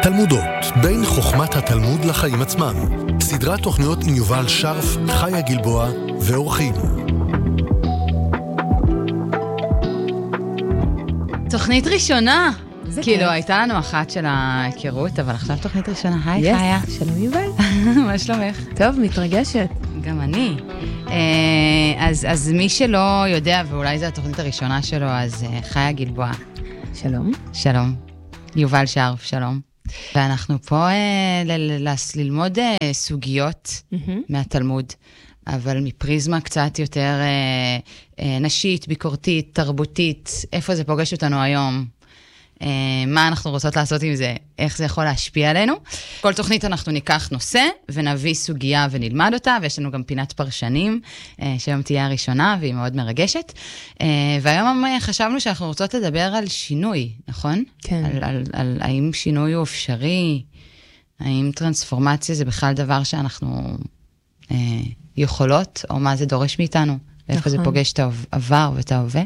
תלמודות, בין חוכמת התלמוד לחיים עצמם. סדרת תוכניות עם יובל שרף, חיה גלבוע ואורחים. תוכנית ראשונה. כאילו, הייתה לנו אחת של ההיכרות, אבל עכשיו תוכנית ראשונה. היי, חיה. שלום יובל. מה שלומך? טוב, מתרגשת. גם אני. אז מי שלא יודע, ואולי זו התוכנית הראשונה שלו, אז חיה גלבוע. שלום. שלום. יובל שרף, שלום. ואנחנו פה ללמוד סוגיות מהתלמוד, אבל מפריזמה קצת יותר נשית, ביקורתית, תרבותית, איפה זה פוגש אותנו היום, מה אנחנו רוצות לעשות עם זה, איך זה יכול להשפיע עלינו. כל תוכנית אנחנו ניקח נושא ונביא סוגיה ונלמד אותה, ויש לנו גם פינת פרשנים, שהיום תהיה הראשונה והיא מאוד מרגשת. והיום חשבנו שאנחנו רוצות לדבר על שינוי, נכון? כן. על האם שינוי הוא אפשרי, האם טרנספורמציה זה בכלל דבר שאנחנו יכולות, או מה זה דורש מאיתנו, ואיפה זה פוגש את העבר ואת ההווה.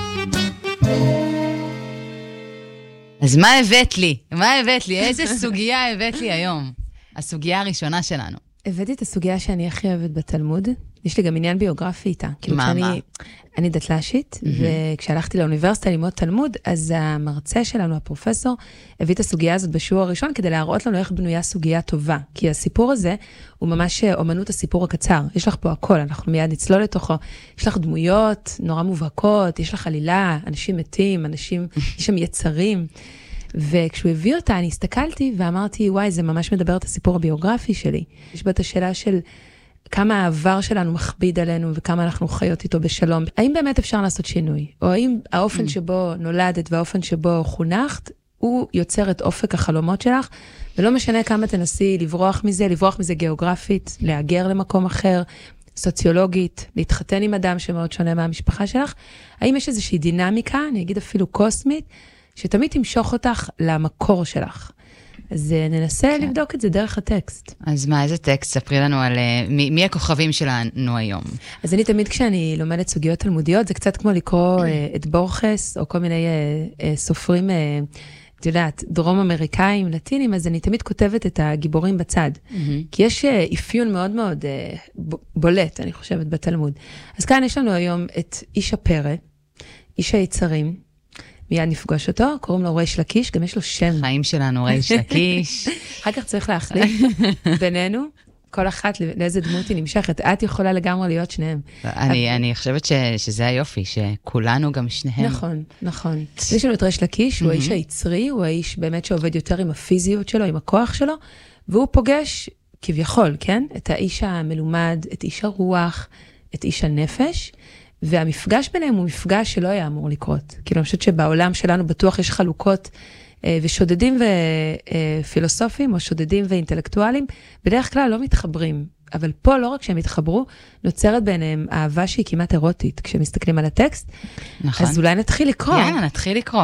אז מה הבאת לי? מה הבאת לי? איזה סוגיה הבאת לי היום? הסוגיה הראשונה שלנו. הבאתי את הסוגיה שאני הכי אוהבת בתלמוד. יש לי גם עניין ביוגרפי איתה. מה? אני דתל"שית, וכשהלכתי לאוניברסיטה ללמוד תלמוד, אז המרצה שלנו, הפרופסור, הביא את הסוגיה הזאת בשיעור הראשון, כדי להראות לנו איך בנויה סוגיה טובה. כי הסיפור הזה הוא ממש אומנות הסיפור הקצר. יש לך פה הכל, אנחנו מיד נצלול לתוכו. יש לך דמויות נורא מובהקות, יש לך עלילה, אנשים מתים, יש שם יצרים. וכשהוא הביא אותה, אני הסתכלתי ואמרתי, וואי, זה ממש מדבר את הסיפור הביוגרפי שלי. יש בה את השאלה של כמה העבר שלנו מכביד עלינו, וכמה אנחנו חיות איתו בשלום. האם באמת אפשר לעשות שינוי? או האם האופן שבו נולדת, והאופן שבו חונכת, הוא יוצר את אופק החלומות שלך, ולא משנה כמה תנסי לברוח מזה גיאוגרפית, להגר למקום אחר, סוציולוגית, להתחתן עם אדם שמאוד שונה מהמשפחה שלך. האם יש איזושהי דינמיקה, אני אגיד אפילו קוסמית, שתמיד תמשוך אותך למקור שלך? אז ננסה לבדוק את זה דרך הטקסט. אז מה, איזה טקסט? ספרי לנו על מי הכוכבים שלנו היום. אז אני תמיד כשאני לומדת סוגיות תלמודיות, זה קצת כמו לקרוא את בורכס, או כל מיני סופרים, את יודעת, דרום אמריקאים, לטינים, אז אני תמיד כותבת את הגיבורים בצד. כי יש אפיון מאוד מאוד בולט, אני חושבת, בתלמוד. אז כאן יש לנו היום את איש הפרא, איש היצרים, מיד נפגוש אותו, קוראים לו ריש לקיש, גם יש לו שם. חיים שלנו, ריש לקיש. אחר כך צריך להחליט בינינו, כל אחת לאיזה דמות היא נמשכת. את יכולה לגמרי להיות שניהם. אני חושבת שזה היופי, שכולנו גם שניהם. נכון, נכון. יש לנו את ריש לקיש, הוא האיש היצרי, הוא האיש באמת שעובד יותר עם הפיזיות שלו, עם הכוח שלו, והוא פוגש כביכול, כן? את האיש המלומד, את איש הרוח, את איש הנפש, והמפגש ביניהם הוא מפגש שלא היה אמור לקרות. כאילו, אני חושבת שבעולם שלנו בטוח יש חלוקות ושודדים ופילוסופים, או שודדים ואינטלקטואלים, בדרך כלל לא מתחברים. אבל פה, לא רק שהם התחברו, נוצרת ביניהם אהבה שהיא כמעט אירוטית, כשמסתכלים על הטקסט. נכון. אז אולי נתחיל לקרוא. יאללה, נתחיל לקרוא.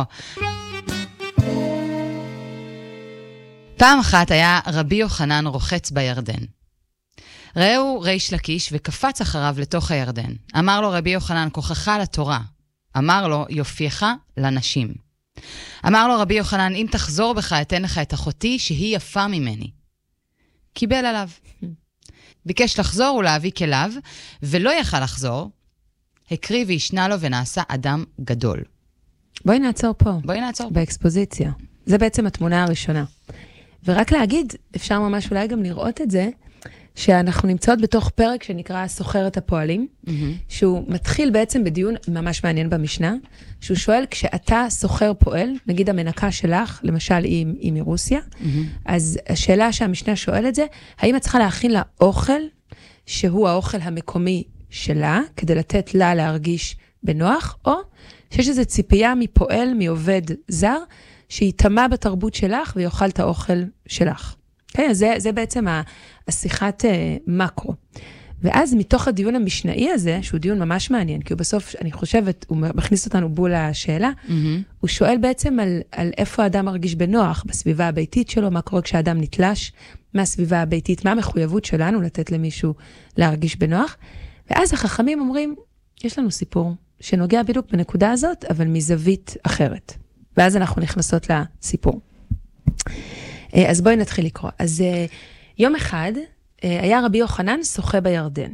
פעם אחת היה רבי יוחנן רוחץ בירדן. ראהו ריש לקיש וקפץ אחריו לתוך הירדן. אמר לו רבי יוחנן, כוחך לתורה. אמר לו, יופייך לנשים. אמר לו רבי יוחנן, אם תחזור בך, אתן לך את אחותי שהיא יפה ממני. קיבל עליו. ביקש לחזור ולהביא כליו, ולא יכל לחזור. הקריב וישנה לו ונעשה אדם גדול. בואי נעצור פה. בואי נעצור פה. באקספוזיציה. זה בעצם התמונה הראשונה. ורק להגיד, אפשר ממש אולי גם לראות את זה, שאנחנו נמצאות בתוך פרק שנקרא סוחרת הפועלים, שהוא מתחיל בעצם בדיון ממש מעניין במשנה, שהוא שואל, כשאתה סוחר פועל, נגיד המנקה שלך, למשל היא מרוסיה, אז השאלה שהמשנה שואל את זה, האם את צריכה להכין לה אוכל, שהוא האוכל המקומי שלה, כדי לתת לה להרגיש בנוח, או שיש איזו ציפייה מפועל, מעובד זר, שיתאמה בתרבות שלך ויאכל את האוכל שלך. כן, אז זה בעצם השיחת מקרו. ואז מתוך הדיון המשנאי הזה, שהוא דיון ממש מעניין, כי הוא בסוף, אני חושבת, הוא מכניס אותנו בול לשאלה, הוא שואל בעצם על איפה האדם מרגיש בנוח, בסביבה הביתית שלו, מה קורה כשהאדם נתלש מהסביבה הביתית, מה המחויבות שלנו לתת למישהו להרגיש בנוח. ואז החכמים אומרים, יש לנו סיפור שנוגע בדיוק בנקודה הזאת, אבל מזווית אחרת. ואז אנחנו נכנסות לסיפור. אז בואי נתחיל לקרוא. אז יום אחד היה רבי יוחנן שוחה בירדן.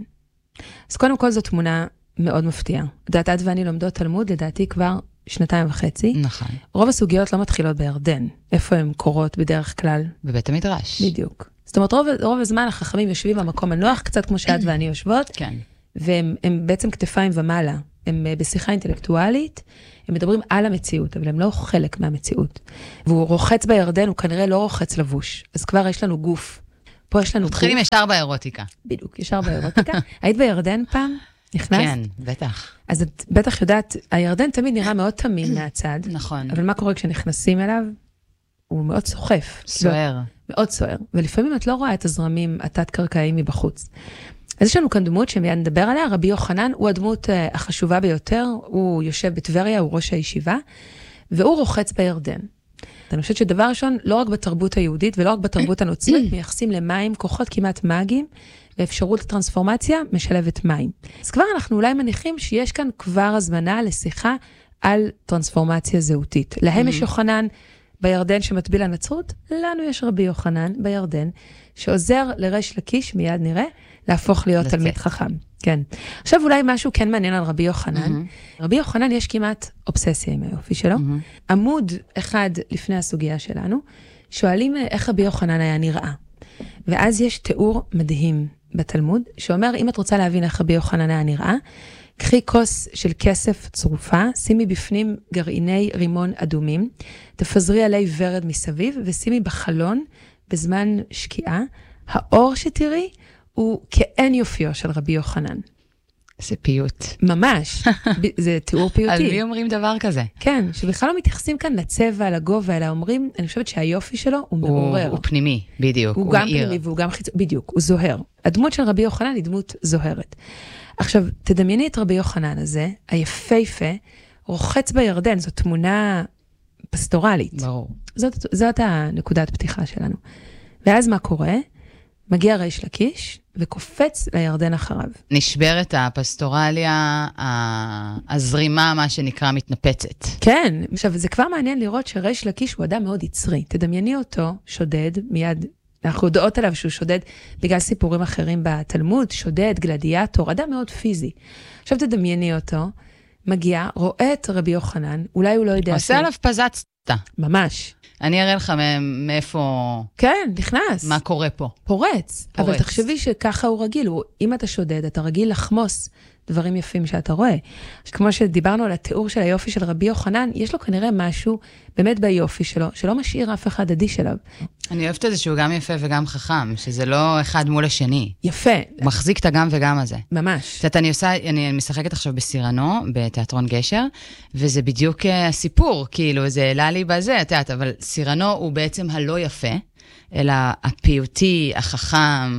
אז קודם כל זו תמונה מאוד מפתיעה. את ואני לומדות תלמוד, לדעתי כבר 2.5 שנים. נכון. רוב הסוגיות לא מתחילות בירדן. איפה הן קורות בדרך כלל? בבית המדרש. בדיוק. זאת אומרת, רוב הזמן החכמים יושבים במקום הנוח, קצת כמו שאת ואני יושבות. כן. והם בעצם כתפיים ומעלה. הם בשיחה אינטלקטואלית, הם מדברים על המציאות, אבל הם לא חלק מהמציאות. והוא רוחץ בירדן, הוא כנראה לא רוחץ לבוש. אז כבר יש לנו גוף. פה יש לנו גוף. מתחילים ישר באירוטיקה. בדיוק, ישר באירוטיקה. היית בירדן פעם? נכנס? כן, בטח. אז את בטח יודעת, הירדן תמיד נראה מאוד תמים מהצד. נכון. אבל מה קורה כשנכנסים אליו? הוא מאוד סוחף. סוער. מאוד סוער. ולפעמים את לא רואה את הזרמים התת-קרקעיים מבחוץ. אז יש לנו כאן דמות שמיד נדבר עליה, רבי יוחנן הוא הדמות החשובה ביותר, הוא יושב בטבריה, הוא ראש הישיבה, והוא רוחץ בירדן. אני חושבת שדבר ראשון, לא רק בתרבות היהודית ולא רק בתרבות הנוצרית, מייחסים למים כוחות כמעט מאגיים, ואפשרות לטרנספורמציה משלבת מים. אז כבר אנחנו אולי מניחים שיש כאן כבר הזמנה לשיחה על טרנספורמציה זהותית. להם יש יוחנן בירדן שמטביל לנצרות, לנו יש רבי יוחנן בירדן, שעוזר לריש לקיש, מיד נראה, להפוך להיות תלמיד חכם. כן. עכשיו אולי משהו כן מעניין על רבי יוחנן. רבי יוחנן יש כמעט אובססיה עם היופי שלו. עמוד אחד לפני הסוגיה שלנו, שואלים איך רבי יוחנן היה נראה. ואז יש תיאור מדהים בתלמוד, שאומר, אם את רוצה להבין איך רבי יוחנן היה נראה, קחי כוס של כסף צרופה, שימי בפנים גרעיני רימון אדומים, תפזרי עלי ורד מסביב, ושימי בחלון בזמן שקיעה. האור שתראי הוא כאין יופיו של רבי יוחנן. זה פיוט. ממש, זה תיאור פיוטי. על מי אומרים דבר כזה? כן, שבכלל לא מתייחסים כאן לצבע, לגובה, אלא אומרים, אני חושבת שהיופי שלו הוא מעורר. הוא פנימי, בדיוק. הוא גם פנימי והוא גם חיצוני, בדיוק, הוא זוהר. הדמות של רבי יוחנן היא דמות זוהרת. עכשיו, תדמייני את רבי יוחנן הזה, היפהפה, רוחץ בירדן, זו תמונה פסטורלית. ברור. זאת הנקודת פתיחה שלנו. ואז מה קורה? מגיע ריש לקיש וקופץ לירדן אחריו. נשברת הפסטורליה, הזרימה, מה שנקרא, מתנפצת. כן, עכשיו זה כבר מעניין לראות שריש לקיש הוא אדם מאוד יצרי. תדמייני אותו, שודד, מיד אנחנו יודעות עליו שהוא שודד בגלל סיפורים אחרים בתלמוד, שודד, גלדיאטור, אדם מאוד פיזי. עכשיו תדמייני אותו, מגיע, רואה את רבי יוחנן, אולי הוא לא יודע... עושה עליו פזצת. ממש. אני אראה לך מאיפה... כן, נכנס. מה קורה פה. פורץ. אבל תחשבי שככה הוא רגיל. אם אתה שודד, אתה רגיל לחמוס דברים יפים שאתה רואה. כמו שדיברנו על התיאור של היופי של רבי יוחנן, יש לו כנראה משהו באמת ביופי שלו, שלא משאיר אף אחד אדיש אליו. אני אוהבת את זה שהוא גם יפה וגם חכם, שזה לא אחד מול השני. יפה. הוא מחזיק את הגם וגם הזה. ממש. אני משחקת עכשיו בסירנו, בתיאטרון גשר, וזה בדיוק הסיפור, כאילו, זה העלה לי בזה, את יודעת, אבל סירנו הוא בעצם הלא יפה, אלא הפיוטי, החכם,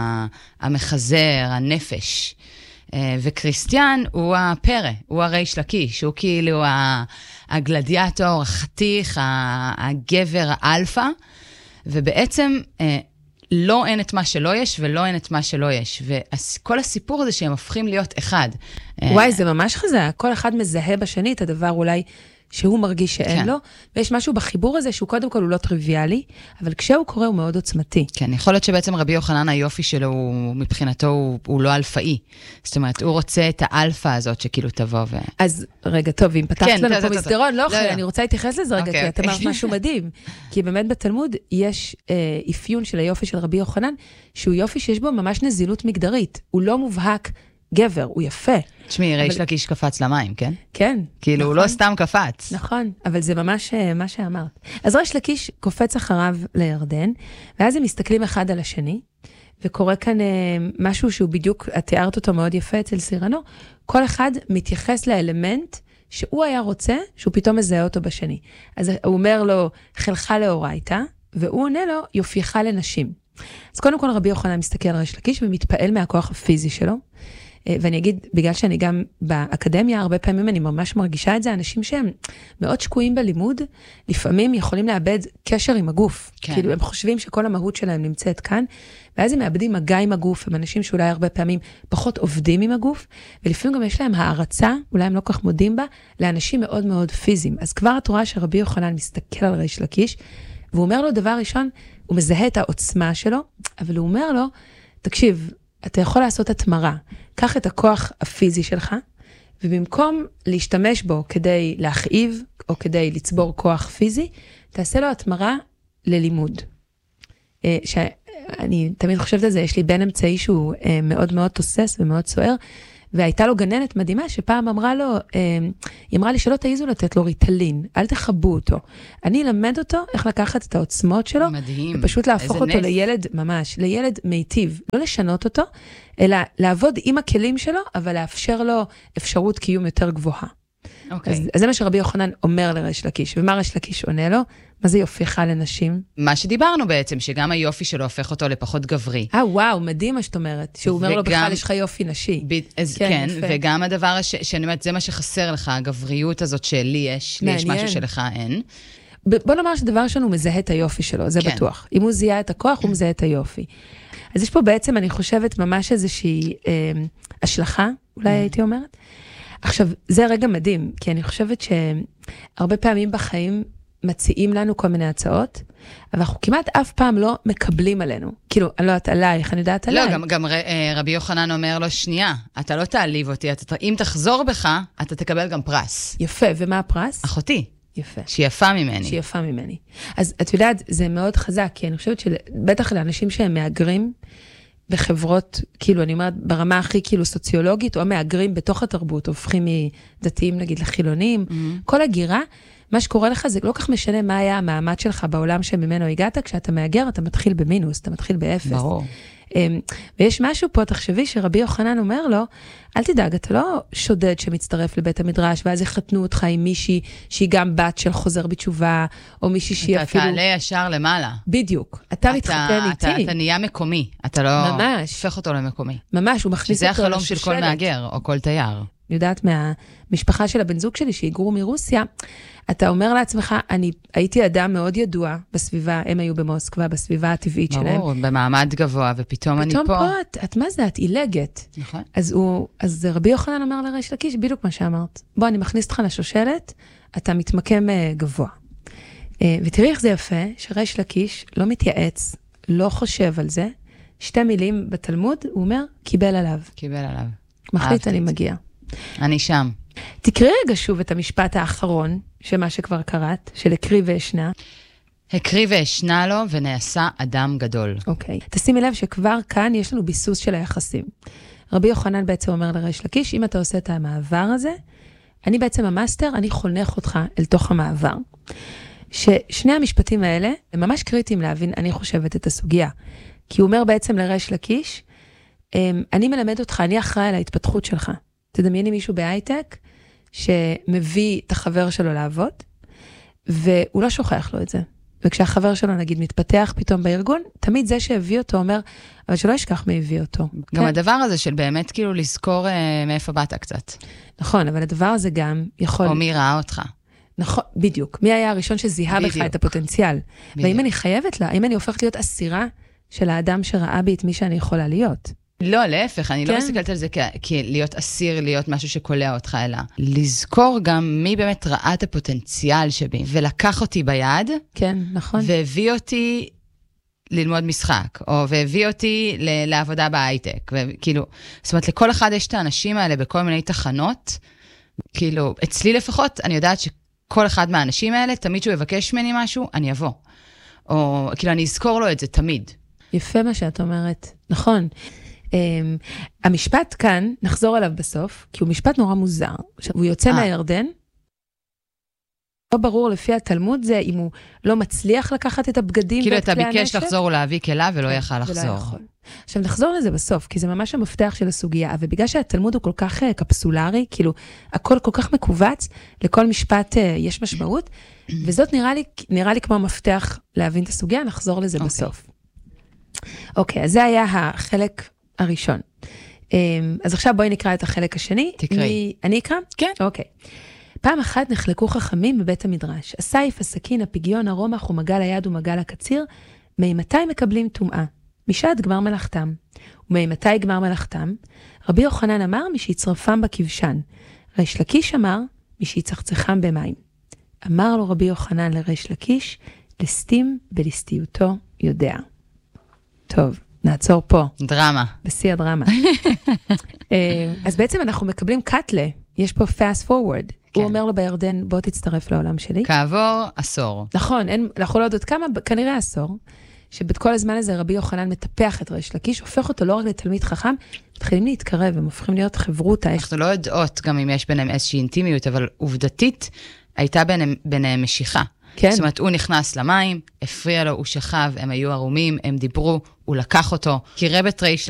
המחזר, הנפש. וקריסטיאן הוא הפרא, הוא הריש לקיש, הוא כאילו הגלדיאטור, החתיך, הגבר, האלפא, ובעצם לא אין את מה שלא יש ולא אין את מה שלא יש. וכל הסיפור הזה שהם הופכים להיות אחד. וואי, זה ממש חזק. כל אחד מזהה בשני את הדבר אולי שהוא מרגיש שאין לו, ויש משהו בחיבור הזה שהוא קודם כל הוא לא טריוויאלי, אבל כשהוא קורה הוא מאוד עוצמתי. כן, יכול להיות שבעצם רבי יוחנן היופי שלו, מבחינתו הוא לא אלפאי. זאת אומרת, הוא רוצה את האלפא הזאת שכאילו תבוא ו... אז רגע, טוב, אם פתחת לנו פה מסדרון, לא, אני רוצה להתייחס לזה רגע, כי את אמרת משהו מדהים. כי באמת בתלמוד יש אפיון של היופי של רבי יוחנן, שהוא יופי שיש בו ממש נזילות מגדרית. הוא לא מובהק גבר, הוא יפה. תשמעי, ריש לקיש קפץ למים, כן? כן. כאילו, הוא לא סתם קפץ. נכון, אבל זה ממש מה שאמרת. אז ריש לקיש קופץ אחריו לירדן, ואז הם מסתכלים אחד על השני, וקורה כאן משהו שהוא בדיוק, את תיארת אותו מאוד יפה אצל סירנו, כל אחד מתייחס לאלמנט שהוא היה רוצה, שהוא פתאום מזהה אותו בשני. אז הוא אומר לו, חלך לאורייתא, והוא עונה לו, יופייך לנשים. אז קודם כל רבי יוחנן מסתכל על ריש לקיש ומתפעל מהכוח הפיזי שלו, ואני אגיד, בגלל שאני גם באקדמיה, הרבה פעמים אני ממש מרגישה את זה, אנשים שהם מאוד שקועים בלימוד, לפעמים יכולים לאבד קשר עם הגוף. כן. כאילו הם חושבים שכל המהות שלהם נמצאת כאן, ואז הם מאבדים מגע עם הגוף, הם אנשים שאולי הרבה פעמים פחות עובדים עם הגוף, ולפעמים גם יש להם הערצה, אולי הם לא כל כך מודים בה, לאנשים מאוד מאוד פיזיים. אז כבר את רואה שרבי יוחנן מסתכל על ריש לקיש, והוא אומר לו דבר ראשון, הוא מזהה את העוצמה שלו, אבל הוא אומר לו, תקשיב, אתה יכול לעשות התמרה, קח את הכוח הפיזי שלך, ובמקום להשתמש בו כדי להכאיב, או כדי לצבור כוח פיזי, תעשה לו התמרה ללימוד. שאני תמיד חושבת על זה, יש לי בן אמצעי שהוא מאוד מאוד תוסס ומאוד סוער, והייתה לו גננת מדהימה שפעם אמרה לו, היא אמרה לי שלא תעיזו לתת לו ריטלין, אל תחבו אותו. אני אלמד אותו איך לקחת את העוצמות שלו, מדהים. ופשוט להפוך אותו לילד ממש, לילד מיטיב, לא לשנות אותו, אלא לעבוד עם הכלים שלו, אבל לאפשר לו אפשרות קיום יותר גבוהה. אז זה מה שרבי יוחנן אומר לריש לקיש, ומה ריש לקיש עונה לו? מה זה יופיך לנשים? מה שדיברנו בעצם, שגם היופי שלו הופך אותו לפחות גברי. וואו, מדהים מה שאת אומרת, שהוא אומר לו בכלל יש לך יופי נשי. כן, וגם הדבר שאני אומרת, זה מה שחסר לך, הגבריות הזאת שלי יש, לי יש משהו שלך אין. בוא נאמר שדבר ראשון הוא מזהה את היופי שלו, זה בטוח. אם הוא זיהה את הכוח, הוא מזהה את היופי. אז יש פה בעצם, אני חושבת, ממש איזושהי השלכה, אולי הייתי אומרת. עכשיו, זה רגע מדהים, כי אני חושבת שהרבה פעמים בחיים מציעים לנו כל מיני הצעות, אבל אנחנו כמעט אף פעם לא מקבלים עלינו. כאילו, אני לא יודעת עלייך, אני יודעת עליי. לא, גם רבי יוחנן אומר לו, שנייה, אתה לא תעליב אותי, אם תחזור בך, אתה תקבל גם פרס. יפה, ומה הפרס? אחותי. יפה. שהיא יפה ממני. שהיא יפה ממני. אז את יודעת, זה מאוד חזק, כי אני חושבת שבטח לאנשים שהם מאגרים, בחברות, כאילו, אני אומרת, ברמה הכי כאילו סוציולוגית, או מאגרים בתוך התרבות, הופכים מדתיים, נגיד, לחילונים, כל הגירה, מה שקורה לך זה לא כך משנה מה היה המעמד שלך בעולם שממנו הגעת, כשאתה מאגר, אתה מתחיל במינוס, אתה מתחיל באפס. ברור. ויש משהו פה, תחשבי שרבי יוחנן אומר לו, אל תדאג, אתה לא שודד שמצטרף לבית המדרש, ואז יחתנו אותך עם מישהי שהיא גם בת של חוזר בתשובה, או מישהי שהיא אפילו... אתה תעלה ישר למעלה. בדיוק. אתה מתחתן איתי. אתה נהיה מקומי. אתה לא... ממש. הופך אותו למקומי. ממש, הוא מכניס אותו... שזה החלום של כל מאגר, או כל תייר. אני יודעת מהמשפחה של הבן זוג שלי, שהיגרו מרוסיה, אתה אומר לעצמך, אני הייתי אדם מאוד ידוע בסביבה, הם היו במוסקבה, בסביבה הטבעית שלהם. ברור, במעמד גבוה, ופתאום אני פה. פתאום פה, את מה זה? את עילגת. נכון. אז רבי יוחנן אומר לריש לקיש, בדיוק מה שאמרת. בוא, אני מכניס אותך לשושלת, אתה מתמקם גבוה. ותראי איך זה יפה, שריש לקיש לא מתייעץ, לא חושב על זה, 2 מילים בתלמוד, הוא אומר, קיבל עליו. קיבל עליו. מחליט, אני מגיע. אני שם. תקראי רגע שוב את המשפט האחרון, שמה שכבר קראת, של הקריב ואשנה. הקריב ואשנה לו ונעשה אדם גדול. אוקיי. תשימי לב שכבר כאן יש לנו ביסוס של היחסים. רבי יוחנן בעצם אומר לריש לקיש, אם אתה עושה את המעבר הזה, אני בעצם המאסטר, אני חונך אותך אל תוך המעבר. ששני המשפטים האלה הם ממש קריטיים להבין, אני חושבת את הסוגיה. כי הוא אומר בעצם לריש לקיש, אני מלמד אותך, אני אחראי על ההתפתחות שלך. תדמייני מישהו בהייטק, שמביא את החבר שלו לעבוד, והוא לא שוכח לו את זה. וכשהחבר שלו, נגיד, מתפתח פתאום בארגון, תמיד זה שהביא אותו אומר, אבל שלא ישכח מי הביא אותו. גם הדבר הזה של באמת כאילו לזכור מאיפה באת קצת. נכון, אבל הדבר הזה גם יכול... או מי ראה אותך. נכון, בדיוק. מי היה הראשון שזיהה בך את הפוטנציאל. והאם אני חייבת לה, האם אני הופכת להיות אסירה של האדם שראה בי את מי שאני יכולה להיות? לא, להפך, אני לא מסתכלת על זה כלהיות אסיר, להיות משהו שקולע אותך, אלא לזכור גם מי באמת ראה את הפוטנציאל שבי, ולקח אותי ביד, כן, נכון. והביא אותי ללמוד משחק, או והביא אותי לעבודה בהייטק, וכאילו, זאת אומרת, לכל אחד יש את האנשים האלה בכל מיני תחנות, כאילו, אצלי לפחות, אני יודעת שכל אחד מהאנשים האלה, תמיד שהוא יבקש ממני משהו, אני אבוא. או, כאילו, אני אזכור לו את זה תמיד. יפה מה שאת אומרת, נכון. המשפט כאן, נחזור עליו בסוף, כי הוא משפט נורא מוזר. הוא יוצא מהירדן, לא ברור לפי התלמוד זה, אם הוא לא מצליח לקחת את הבגדים כאילו אתה ביקש לחזור ולהביא כלה ולא יכל לחזור. עכשיו נחזור לזה בסוף, כי זה ממש המפתח של הסוגיה, ובגלל שהתלמוד הוא כל כך קפסולרי, כאילו הכל כל כך מקובץ, לכל משפט יש משמעות, וזאת נראה לי כמו המפתח להבין את הסוגיה, נחזור לזה בסוף. אוקיי, אז זה היה החלק הראשון. אז עכשיו בואי נקרא את החלק השני. תקראי. אני אקרא? כן. אוקיי. פעם אחת נחלקו חכמים בבית המדרש. הסייף, הסכין, הפיגיון, הרומח ומגל היד ומגל הקציר, ממתי מקבלים טומאה? משעת גמר מלאכתם. וממתי גמר מלאכתם? רבי יוחנן אמר, משיצרפם בכבשן. ריש לקיש אמר, משיצחצחם במים. אמר לו רבי יוחנן לריש לקיש, לסתים בליסטיותו יודע. טוב, נעצור פה. דרמה. בשיא הדרמה. אז בעצם אנחנו מקבלים קטלה, יש פה fast forward. הוא אומר לו בירדן, בוא תצטרף לעולם שלי. כעבור עשור. נכון, אנחנו לא יודעות כמה, כנראה עשור, שבכל הזמן הזה רבי יוחנן מטפח את ריש לקיש, הופך אותו לא רק לתלמיד חכם, מתחילים להתקרב, הם הופכים להיות חברותה. אנחנו לא יודעות גם אם יש ביניהם איזושהי אינטימיות, אבל עובדתית הייתה ביניהם משיכה. כן. זאת אומרת, הוא נכנס למים, הפריע לו, הוא שכב, הם היו ערומים, הם דיברו, הוא לקח אותו, קירב את ריש